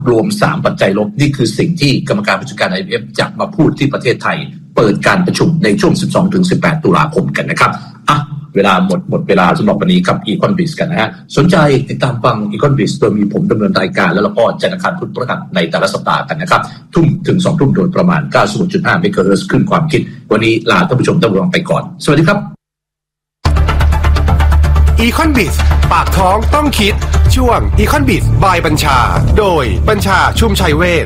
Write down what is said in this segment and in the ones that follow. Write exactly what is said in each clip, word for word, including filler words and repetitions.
รวมสามปัจจัยลบนี่คือสิ่งที่กรรมการผู้จัดการ ไอ เอ็ม เอฟ จะมาพูดที่ประเทศไทยเปิดการประชุมในช่วง สิบสองถึงสิบแปด ตุลาคมกันนะครับอ่ะเวลาหมดหมดเวลาสำหรับวันนี้กับ Economics กันนะฮะสนใจติดตามฟัง Economics โดยมีผมดำเนินรายการและแล้วก็จันทร์อังคารพุธพฤหัสในแต่ละสัปดาห์กันนะครับทุ่มถึงสองทุ่มโดยประมาณ เก้าสิบหกจุดห้า เมกะเฮิรตซ์ ขึ้นความคิดวันนี้ลาท่านผู้ชมท่านผู้ฟังไปก่อนสวัสดีครับ Economics ปากท้องต้องคิดช่วง Economics by บัญชาโดยบัญชาชุมชัยเวช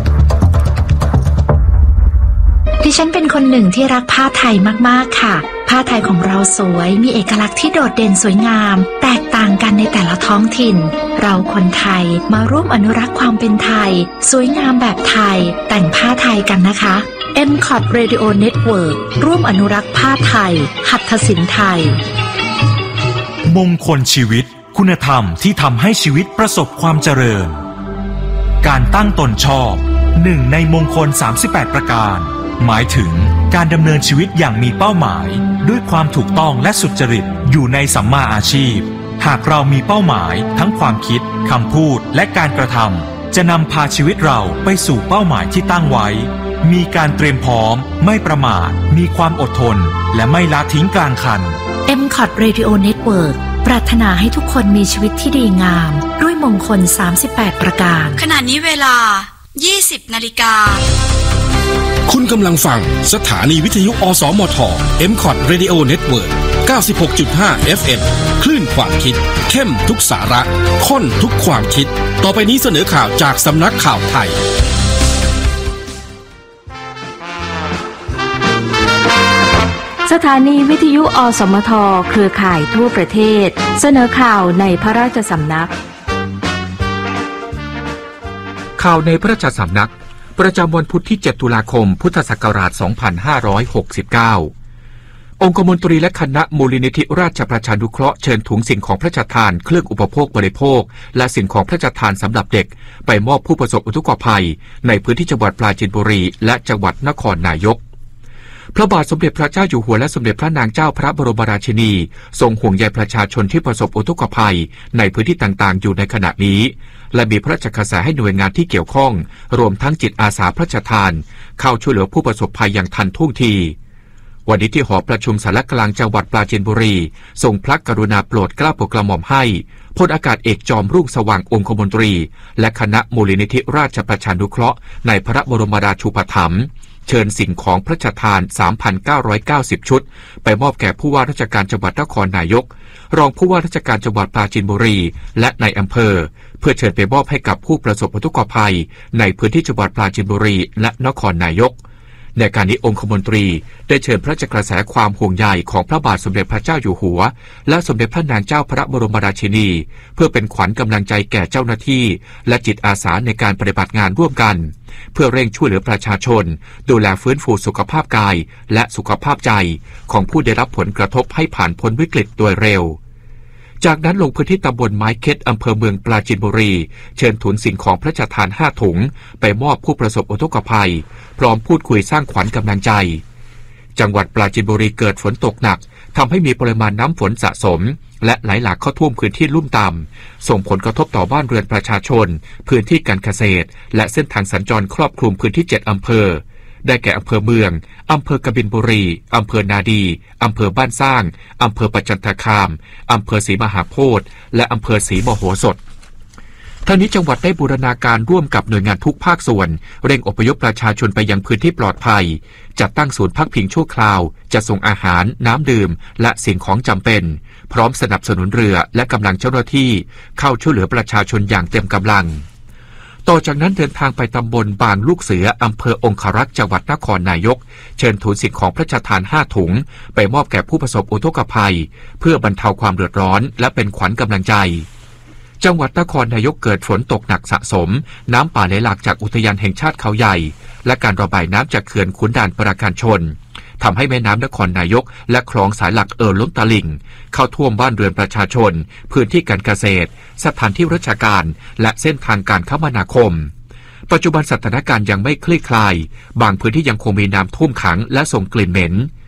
ดิฉันเป็นคนหนึ่งที่รักผ้าไทยมากๆค่ะผ้าไทยของเราสวยมีเอกลักษณ์ที่โดดเด่นสวยงามแตกต่างกันในแต่ละท้องถิ่นเราคนไทยมาร่วมอนุรักษ์ความเป็นไทยสวยงามแบบไทยแต่งผ้าไทยกันนะคะ เอ็ม คอท Radio Network ร่วมอนุรักษ์ผ้าไทยหัตถศิลป์ไทยมงคลชีวิตคุณธรรมที่ทำให้ชีวิตประสบความเจริญการตั้งตนชอบหนึ่งในมงคลสามสิบแปดประการหมายถึงการดำเนินชีวิตอย่างมีเป้าหมายด้วยความถูกต้องและสุจริตอยู่ในสัมมาอาชีพหากเรามีเป้าหมายทั้งความคิดคำพูดและการกระทำจะนำพาชีวิตเราไปสู่เป้าหมายที่ตั้งไว้มีการเตรียมพร้อมไม่ประมาทมีความอดทนและไม่ละทิ้งกลางคันเอ็ม คอท Radio Network ปรารถนาให้ทุกคนมีชีวิตที่ดีงามด้วยมงคลสามสิบแปดประการขณะนี้เวลา ยี่สิบนาฬิกาคุณกำลังฟังสถานีวิทยุอสมท เอ็ม คอท Radio Network เก้าสิบหกจุดห้า เอฟ เอ็ม คลื่นความคิดเข้มทุกสาระข้นทุกความคิดต่อไปนี้เสนอข่าวจากสำนักข่าวไทยสถานีวิทยุอสมทเครือข่ายทั่วประเทศเสนอข่าวในพระราชสำนักข่าวในพระราชสำนักประจำวันพุธที่เจ็ดตุลาคมพุทธศักราชสองพันห้าร้อยหกสิบเก้าองคมนตรีและคณะมูลนิธิราชประชานุเคราะห์เชิญถุงสิ่งของพระราชทานเครื่องอุปโภคบริโภคและสิ่งของพระราชทานสำหรับเด็กไปมอบผู้ประสบอุทกภัยในพื้นที่จังหวัดปราจีนบุรีและจังหวัดนครนายกพระบาทสมเด็จพระเจ้าอยู่หัวและสมเด็จพระนางเจ้าพระบรมราชินีทรงห่วงใยประชาชนที่ประสบอุทกภัยในพื้นที่ต่างๆอยู่ในขณะนี้และมีพระราชกระแสให้หน่วยงานที่เกี่ยวข้องรวมทั้งจิตอาสาพระราชทานเข้าช่วยเหลือผู้ประสบภัยอย่างทันท่วงทีวันนี้ที่หอประชุมสารกลางจังหวัดปราจีนบุรีทรงพระกรุณาโปรดเกล้าโปรดกระหม่อมให้พลอากาศเอกจอมรุ่งสว่างองคมนตรีและคณะมูลนิธิราชประชานุเคราะห์ในพระบรมราชูปถัมภ์เชิญสิ่งของพระราชทาน สามพันเก้าร้อยเก้าสิบ ชุดไปมอบแก่ผู้ว่าราชการจังหวัดนครนายกรองผู้ว่าราชการจังหวัดปราจีนบุรีและในอำเภอเพื่อเชิญไปมอบให้กับผู้ประสบอุทกภัยในพื้นที่จังหวัดปราจีนบุรีและนครนายกในการนี้องคมนตรีได้เชิญพระราชกระแสความห่วงใยของพระบาทสมเด็จพระเจ้าอยู่หัวและสมเด็จพระนางเจ้าพระบรมราชินีเพื่อเป็นขวัญกำลังใจแก่เจ้าหน้าที่และจิตอาสาในการปฏิบัติงานร่วมกันเพื่อเร่งช่วยเหลือประชาชนดูแลฟื้นฟูสุขภาพกายและสุขภาพใจของผู้ได้รับผลกระทบให้ผ่านพ้นวิกฤตโดยเร็วจากนั้นลงพื้นที่ตำบลไม้เค็ดอำเภอเมืองปราจีนบุรีเชิญถุงสิ่งของพระราชทานห้าถุงไปมอบผู้ประสบอุทกภัยพร้อมพูดคุยสร้างขวัญกำลังใจจังหวัดปราจีนบุรีเกิดฝนตกหนักทำให้มีปริมาณน้ำฝนสะสมและไหลหลากเข้าท่วมพื้นที่ลุ่มต่ำส่งผลกระทบต่อบ้านเรือนประชาชนพื้นที่การเกษตรและเส้นทางสัญจรครอบคลุมพื้นที่เจ็ดอำเภอได้แก่อำเภอเมืองอำเภอกบินบุรีอำเภอนาดีอำเภอบ้านสร้างอำเภอประจันตคามอำเภอศรีมหาโพธิ์และอำเภอศรีมโหสถทั้งนี้จังหวัดได้บูรณาการร่วมกับหน่วยงานทุกภาคส่วนเร่งอพยพประชาชนไปยังพื้นที่ปลอดภัยจัดตั้งศูนย์พักพิงชั่วคราวจัดส่งอาหารน้ำดื่มและสิ่งของจำเป็นพร้อมสนับสนุนเรือและกำลังเจ้าหน้าที่เข้าช่วยเหลือประชาชนอย่างเต็มกำลังต่อจากนั้นเดินทางไปตำบลบางลูกเสืออำเภอองครักษ์จังหวัดนครนายกเชิญถุงสิ่งของพระราชทานห้าถุงไปมอบแก่ผู้ประสบอุทกภัยเพื่อบรรเทาความเดือดร้อนและเป็นขวัญกำลังใจจังหวัดนครนายกเกิดฝนตกหนักสะสมน้ำป่าไหลหลากจากอุทยานแห่งชาติเขาใหญ่และการระบายน้ำจากเขื่อนขุนด่านปราการชนทำให้แม่น้ำนครนายกและคลองสายหลักเอ่อล้นตลิ่งเข้าท่วมบ้านเรือนประชาชนพื้นที่การเกษตรสถานที่ราชการและเส้นทางการคมนาคมปัจจุบันสถานการณ์ยังไม่คลี่คลายบางพื้นที่ยังคงมีน้ำท่วมขังและส่งกลิ่นเหม็น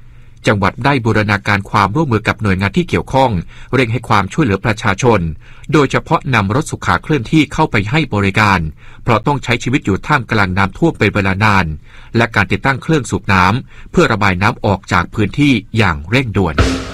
จังหวัดได้บูรณาการความร่วมมือกับหน่วยงานที่เกี่ยวข้องเร่งให้ความช่วยเหลือประชาชนโดยเฉพาะนำรถสุขาเคลื่อนที่เข้าไปให้บริการเพราะต้องใช้ชีวิตอยู่ท่ามกลางน้ำท่วมเป็นเวลานานและการติดตั้งเครื่องสูบน้ำเพื่อระบายน้ำออกจากพื้นที่อย่างเร่งด่วน